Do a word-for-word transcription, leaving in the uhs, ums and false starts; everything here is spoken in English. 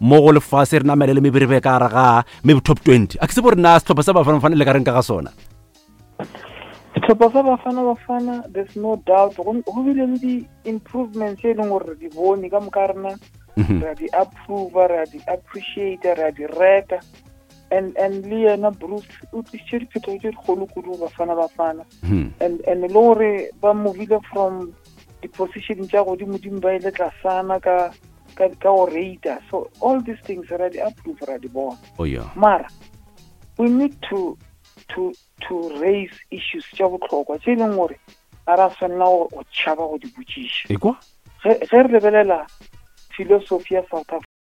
mo go lefase re namele le meberebe ka ra ga maybe top twenty a ke se bo rena setlhopha sa Bafana Bafana le ka reng ka ga sona setlhopha sa Bafana Bafana there's no doubt go bile le di improvements e leng gore di bone ka mokarna ra di approve ra di appreciate ra di reka and and le yena Bruce o tshitse diphetho tse dikgolo kudu Bafana Bafana and and lore ba movile from the position tsa go di modimo ba ile tlasana ka ka ka o rate so all these things are di approve ra di bona oh yeah mara we need to to to raise issues tsa botlhokwa tse leng gore ara sonna o tshaba go di botšiša e kwa ge re lebelela philosophy ya South